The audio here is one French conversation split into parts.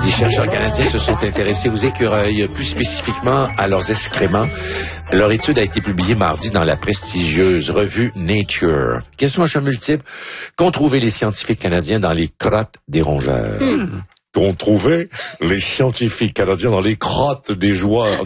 Des chercheurs canadiens se sont intéressés aux écureuils, plus spécifiquement à leurs excréments. Leur étude a été publiée mardi dans la prestigieuse revue Nature. Question à choix multiple. Qu'ont trouvé les scientifiques canadiens dans les crottes des rongeurs? Qu'ont trouvé les scientifiques canadiens dans les crottes des rongeurs?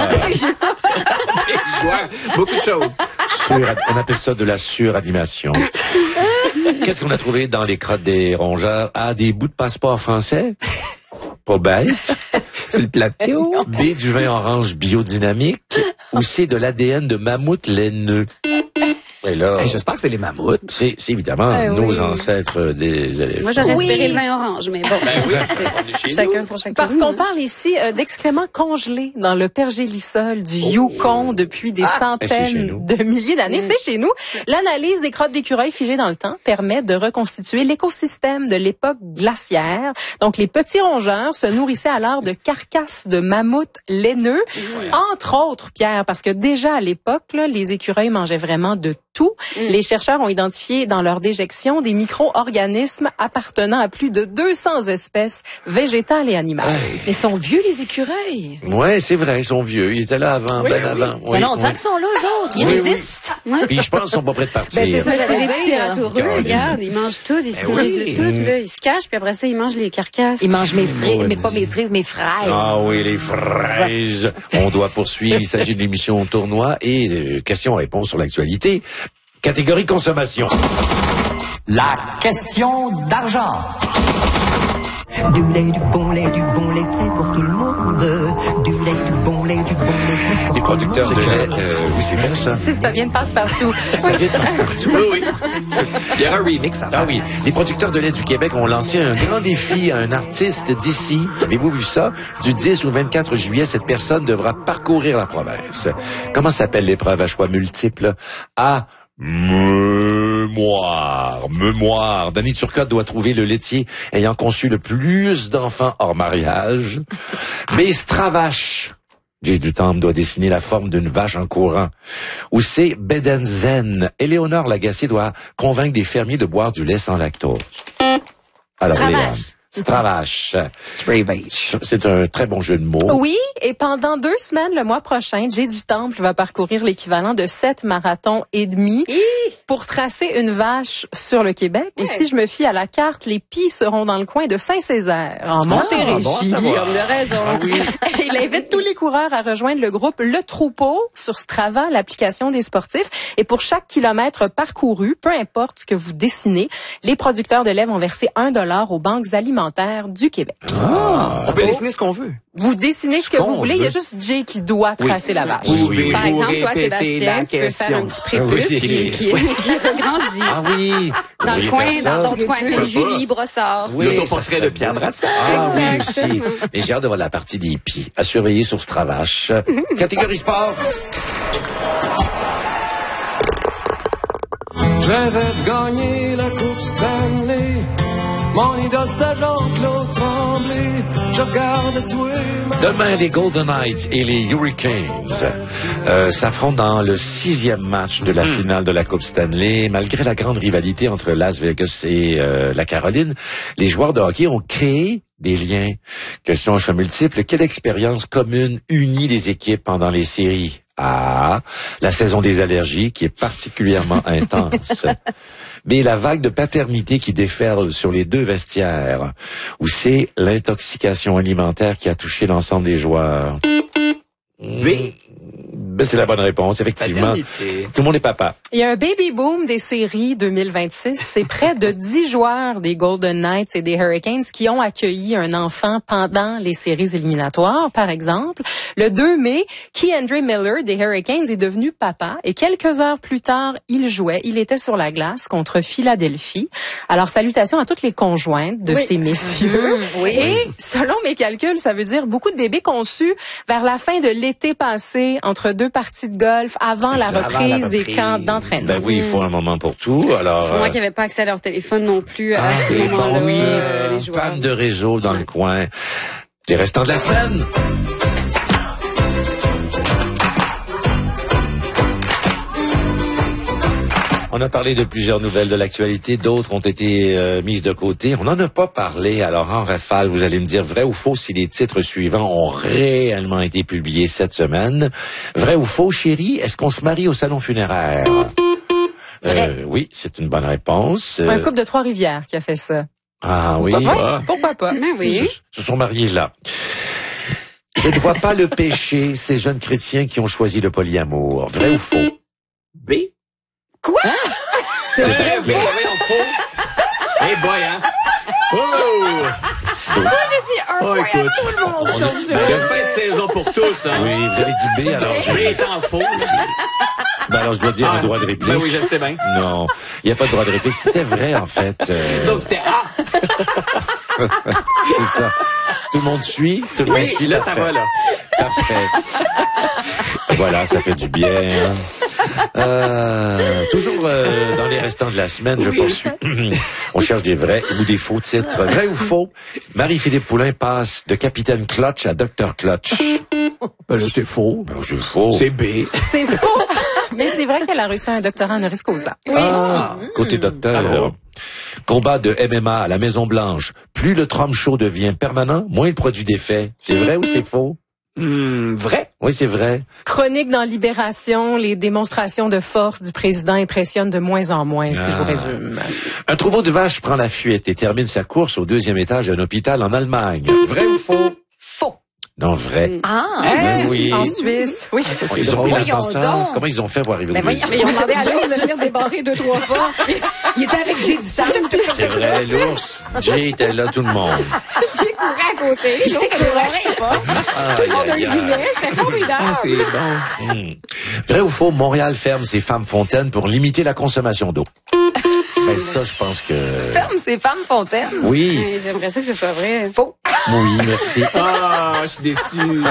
Beaucoup de choses. On appelle ça de la suranimation. Qu'est-ce qu'on a trouvé dans les crottes des rongeurs? A, des bouts de passeport français? Pas bête. Sur le plateau. B, du vin orange biodynamique. Ou C, de l'ADN de mammouth laineux. Et là, j'espère que c'est les mammouths. C'est évidemment nos ancêtres des éléphants. Moi, j'aurais espéré le vin orange, mais bon. Chacun son chacun. Parce qu'on parle ici d'excréments congelés dans le pergélisol du Yukon depuis des centaines de milliers d'années. C'est chez nous. L'analyse des crottes d'écureuils figées dans le temps permet de reconstituer l'écosystème de l'époque glaciaire. Donc, les petits rongeurs se nourrissaient alors de carcasses de mammouths laineux, entre autres, Pierre, parce que déjà à l'époque, là, les écureuils mangeaient vraiment de tout. Les chercheurs ont identifié dans leur déjection des micro-organismes appartenant à plus de 200 espèces végétales et animales. Mais ils sont vieux, les écureuils. Ouais, c'est vrai, ils sont vieux. Ils étaient là avant, avant. Il y a longtemps qu'ils sont là, eux autres. Ils résistent. Puis je pense qu'ils sont pas prêts de partir. C'est ça, c'est les petits ratoureux, regarde. Ils mangent tout, ils se nourrissent de tout, là. Ils se cachent, puis après ça, ils mangent les carcasses. Ils mangent mes cerises, mais pas mes cerises, mes fraises. Ah oui, les fraises. On doit poursuivre. Il s'agit de l'émission Tournoi et questions-réponses sur l'actualité. Catégorie consommation. La question d'argent. Du lait, du bon lait, très pour tout le monde. Du lait, du bon lait, très pour les producteurs de lait, oui, c'est bon ça. Ça vient de passe-partout. Ça vient de passe-partout. Oui. Il y a un remix à faire. Ah oui, les producteurs de lait du Québec ont lancé un grand défi à un artiste d'ici. Avez-vous vu ça? Du 10 au 24 juillet, cette personne devra parcourir la province. Comment s'appelle l'épreuve à choix multiples? A. Mémoire. Danny Turcotte doit trouver le laitier ayant conçu le plus d'enfants hors mariage. Mais Stravache. Jay Dutemps doit dessiner la forme d'une vache en courant. Ou c'est Bedenzen. Éléonore Lagacé doit convaincre des fermiers de boire du lait sans lactose. Alors, Stravache. C'est un très bon jeu de mots. Oui, et pendant 2 semaines, le mois prochain, Jay Dutemple va parcourir l'équivalent de 7 marathons et demi pour tracer une vache sur le Québec. Et si je me fie à la carte, les pies seront dans le coin de Saint-Césaire, en Montérégie. Comme de raison. Il invite tous les coureurs à rejoindre le groupe Le Troupeau sur Strava, l'application des sportifs. Et pour chaque kilomètre parcouru, peu importe ce que vous dessinez, les producteurs de lait vont verser $1 aux banques alimentaires du Québec. On peut dessiner ce qu'on veut. Vous dessinez ce que vous voulez. Il y a juste Jay qui doit tracer la vache. Par exemple, toi, Sébastien, tu peux faire un petit prépuce qui regrandit. Ah oui. Dans le coin, dans ton coin, c'est Julie Brossard. Oui, l'autoportrait de Pierre Brassard. Ah oui, aussi. Mais j'ai hâte de voir la partie des pieds à surveiller sur Stravache. Catégorie sport. Je rêve de gagner la Coupe Stanley. Mon idole, c'est Jean-Claude Tremblay. Je regarde tout et Demain, les Golden Knights et les Hurricanes s'affrontent dans le 6e match de la finale de la Coupe Stanley. Malgré la grande rivalité entre Las Vegas et la Caroline, les joueurs de hockey ont créé des liens. Question à choix multiple. Quelle expérience commune unit les équipes pendant les séries? A. La saison des allergies, qui est particulièrement intense. B. La vague de paternité qui déferle sur les 2 vestiaires. Ou C. L'intoxication alimentaire qui a touché l'ensemble des joueurs. B. Ben, c'est la bonne réponse, effectivement. Paternité. Tout le monde est papa. Il y a un baby boom des séries 2026. C'est près de 10 joueurs des Golden Knights et des Hurricanes qui ont accueilli un enfant pendant les séries éliminatoires. Par exemple, le 2 mai, K'Andre Miller des Hurricanes est devenu papa et quelques heures plus tard, il était sur la glace contre Philadelphie. Alors, salutations à toutes les conjointes de ces messieurs. Et selon mes calculs, ça veut dire beaucoup de bébés conçus vers la fin de l'été passé, entre 2 parties de golf, avant la reprise des camps d'entraînement. Ben oui, il faut un moment pour tout. Alors, C'est moi qui n'avais pas accès à leur téléphone non plus à ce moment-là. Les joueurs. Panne de réseau dans le coin. Les restants de la semaine. On a parlé de plusieurs nouvelles de l'actualité, d'autres ont été mises de côté. On n'en a pas parlé, alors en rafale, vous allez me dire vrai ou faux si les titres suivants ont réellement été publiés cette semaine. Vrai ou faux, chérie, est-ce qu'on se marie au salon funéraire? Oui, c'est une bonne réponse. Un couple de Trois-Rivières qui a fait ça. Ah oui? Pourquoi pas? Ben oui. Se sont mariés là. Je ne vois pas le péché, ces jeunes chrétiens qui ont choisi le polyamour. Vrai ou faux? B. Quoi? C'est vrai, B. Voyons, faux. Hey boy, hein? Oh! Moi, j'ai dit un point à écoute. tout le monde. J'ai une fin de saison pour tous, hein? Oui, vous avez dit B, alors B est en faux. alors je dois dire le droit de réplique. Ben oui, je le sais bien. Non, il n'y a pas de droit de réplique. C'était vrai, en fait. Donc, c'était A. C'est ça. Tout le monde suit? Tout le monde suit, là, parfait. ça va, là. Parfait. Voilà, ça fait du bien. Toujours dans les restants de la semaine, je poursuis. On cherche des vrais ou des faux titres. Vrai ou faux? Marie-Philippe Poulin passe de Capitaine Clutch à Dr. Clutch. Ben là, c'est faux. Ben, c'est faux. C'est B. C'est faux. Mais c'est vrai qu'elle a reçu un doctorat honoris causa. Ah, côté docteur. Combat de MMA à la Maison-Blanche. Plus le Trump Show devient permanent, moins il produit d'effets. C'est vrai ou c'est faux? Vrai. Oui, c'est vrai. Chronique dans Libération, les démonstrations de force du président impressionnent de moins en moins, si je vous résume. Un troupeau de vaches prend la fuite et termine sa course au 2e étage d'un hôpital en Allemagne. Vrai ou faux? Faux. Non, vrai. Ben oui. En Suisse, oui. Ils ont pris Voyons l'ascenseur. donc. Comment ils ont fait pour arriver au Mais deuxième? ils ont demandé à l'ours de venir débarrer 2-3 fois. Il était avec Jay du Temple. C'est vrai, l'ours. Jay était là, tout le monde. Jay courait à côté. L'ours ne débarrait pas. Tout le monde Aïe, aïe, aïe. riait. C'était formidable. C'est bon. Vrai ou faux, Montréal ferme ses femmes fontaines pour limiter la consommation d'eau. Ben ça, je pense que... Ferme ces femmes fontaines. Oui, Ouais, j'aimerais ça que ce soit vrai. Faux. oui, merci. Ah, je suis déçu.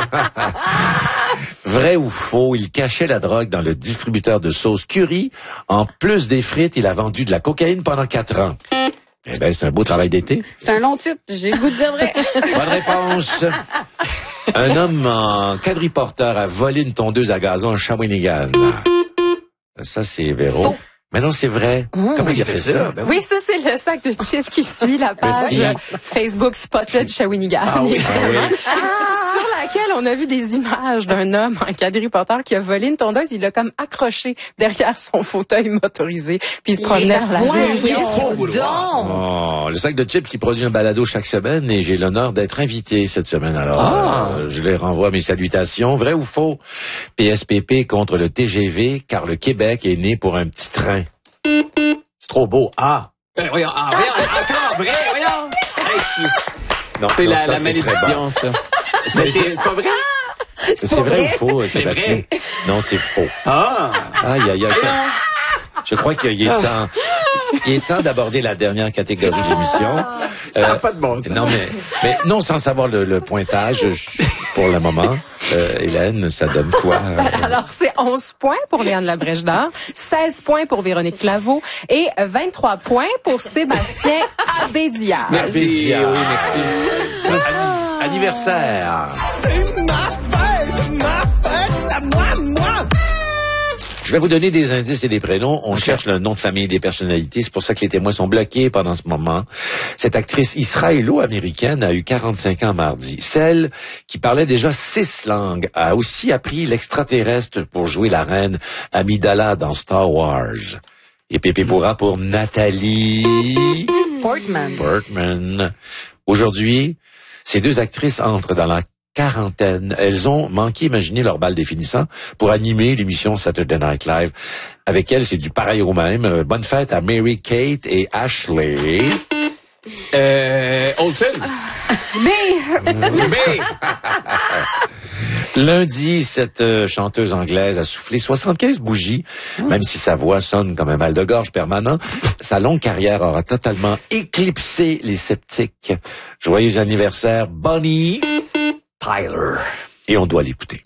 Vrai ou faux, il cachait la drogue dans le distributeur de sauce curry. En plus des frites, il a vendu de la cocaïne pendant 4 ans. Eh ben, c'est un beau travail d'été. C'est un long titre. J'ai le goût de dire vrai. Bonne réponse. Un homme en quadriporteur a volé une tondeuse à gazon à Shawinigan. Ça, c'est Véro. Faux. Mais non, c'est vrai. Comment il a fait ça? Ben Oui, ça, c'est le sac de chips qui suit la page Merci. Facebook Spotted Shawinigan. Ah oui. Sur laquelle on a vu des images d'un homme en quadriporteur qui a volé une tondeuse. Il l'a comme accroché derrière son fauteuil motorisé. Puis il se promenait dans la rue. Oh, le sac de chips qui produit un balado chaque semaine et j'ai l'honneur d'être invité cette semaine. Alors, je les renvoie mes salutations. Vrai ou faux? PSPP contre le TGV car le Québec est né pour un petit train. C'est trop beau. Ah! Voyons, encore vrai, voyons. Hey, Non, c'est non, la ça, très malédiction, ça. Mais c'est pas vrai? bon. C'est vrai ou faux, Sébastien? Non, c'est faux. Ah! Aïe, aïe, aïe. Je crois qu'il est temps d'aborder la dernière catégorie de l'émission. Ça n'a pas de bon sens. Non, mais non, sans savoir le pointage, pour le moment. Hélène, ça donne quoi? Alors, c'est 11 points pour Léane Labrèche d'Or, 16 points pour Véronique Claveau et 23 points pour Sébastien Abédiaz. Merci. Oui, merci. Anniversaire. C'est ma fête à moi. Je vais vous donner des indices et des prénoms. On cherche le nom de famille des personnalités. C'est pour ça que les témoins sont bloqués pendant ce moment. Cette actrice israélo-américaine a eu 45 ans mardi. Celle qui parlait déjà 6 langues a aussi appris l'extraterrestre pour jouer la reine Amidala dans Star Wars. Et Pépé pourra pour Nathalie Portman. Aujourd'hui, ces 2 actrices entrent dans la quarantaine. Elles ont manqué, imaginez leur bal définissant, pour animer l'émission Saturday Night Live. Avec elles, c'est du pareil au même. Bonne fête à Mary Kate et Ashley. Olsen. B. Lundi, cette chanteuse anglaise a soufflé 75 bougies, même si sa voix sonne comme un mal de gorge permanent. Sa longue carrière aura totalement éclipsé les sceptiques. Joyeux anniversaire, Bonnie Tyler. Et on doit l'écouter.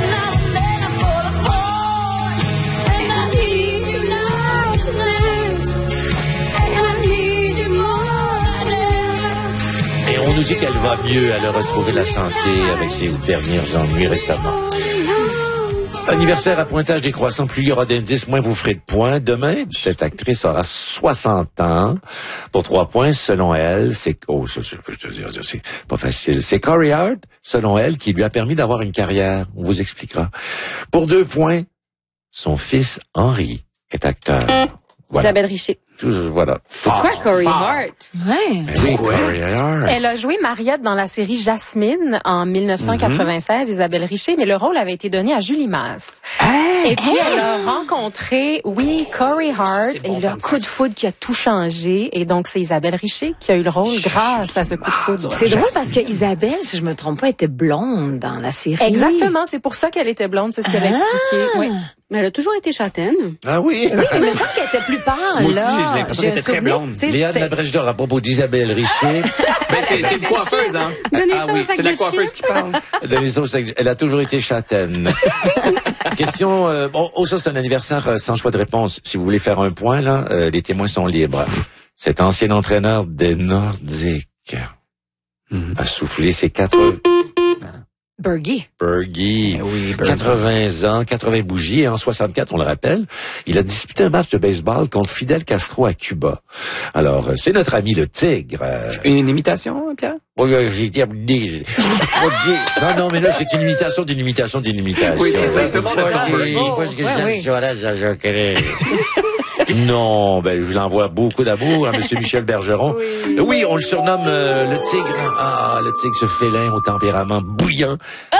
Et on nous dit qu'elle va mieux, elle a retrouvé la santé avec ses derniers ennuis récemment. Anniversaire à pointage décroissant, plus il y aura d'indices, moins vous ferez de points. Demain, cette actrice aura 60 ans. Pour 3 points, selon elle, c'est pas facile. C'est Corey Hart, selon elle, qui lui a permis d'avoir une carrière. On vous expliquera. Pour 2 points, son fils Henry est acteur. Voilà. Isabelle Richer. Voilà. Pourquoi Corey Hart? Ouais. Oui, Corey Hart. Elle a joué Mariette dans la série Jasmine en 1996, Isabelle Richer, mais le rôle avait été donné à Julie Masse. Et puis elle a rencontré, Corey Hart, et le coup de foudre qui a tout changé. Et donc c'est Isabelle Richer qui a eu le rôle grâce à ce coup de foudre. C'est drôle parce que Isabelle, si je me trompe pas, était blonde dans la série. Exactement, c'est pour ça qu'elle était blonde, c'est ce qu'elle a expliqué. Oui. Mais elle a toujours été châtaine. Ah oui? Oui, mais il me semble qu'elle était plus pâle, Moi aussi, là. j'ai l'impression qu'elle était très blonde. Léane Labrèche d'Or, à propos d'Isabelle Richer. Ben, c'est une coiffeuse, hein. Donnez Ah ça oui, au sac C'est la de coiffeuse chips. qui parle. Elle a toujours été châtaine. Question, ça c'est un anniversaire sans choix de réponse. Si vous voulez faire un point, là, les témoins sont libres. Cet ancien entraîneur des Nordiques a soufflé ses 80... Bergie. Bergie. Oui, Bergie. 80 ans, 80 bougies, et en 64, on le rappelle, il a disputé un match de baseball contre Fidel Castro à Cuba. Alors, c'est notre ami le Tigre. Une imitation, Pierre? Non, mais là, c'est une imitation d'une imitation d'une imitation. Oui, c'est ça, tout le monde le sait. Non, ben, je l'envoie beaucoup d'amour à Monsieur Michel Bergeron. Oui, on le surnomme le Tigre. Ah, le Tigre, ce félin au tempérament bouillant.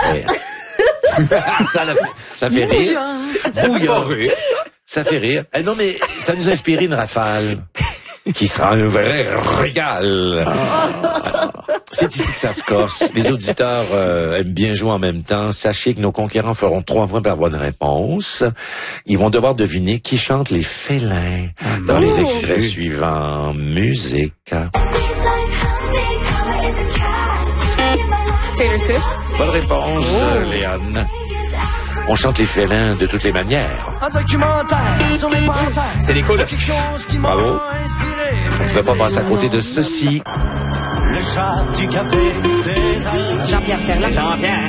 Ça fait rire. Bouillant. Ça fait rire. Non, mais ça nous a inspiré une rafale qui sera un vrai régal. C'est ici que ça se corse. Les auditeurs aiment bien jouer en même temps. Sachez que nos conquérants feront 3 points par bonne réponse. Ils vont devoir deviner qui chante les félins dans les extraits suivants. Musique. Taylor Swift. Bonne réponse, Léane. On chante les félins de toutes les manières. Un documentaire sur les panthères. C'est les cool. Quelque chose qui m'a Bravo. inspiré. On ne peut pas passer à côté de ceci. Le chat du café des Alpes. Jean-Pierre Ferland. Jean-Pierre.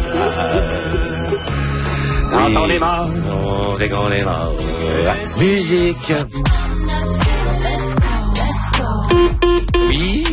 Quand on est mort. Dès qu'on est mort. Musique. Oui.